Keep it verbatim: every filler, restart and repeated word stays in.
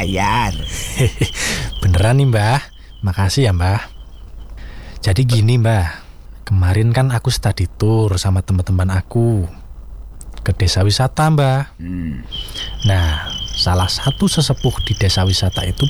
bayar. Beneran nih Mbah, makasih ya Mbah. Jadi gini Mbah, kemarin kan aku study tour sama teman-teman aku ke desa wisata Mbah. Hmm. Nah, salah satu sesepuh di desa wisata itu